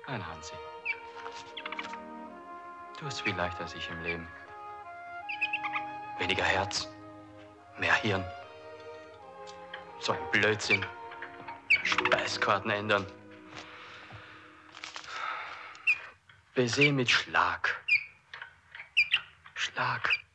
Nein, Hansi. Du hast viel leichter als ich im Leben. Weniger Herz, mehr Hirn. So ein Blödsinn. Speiskarten ändern. Baiser mit Schlag. Schlag.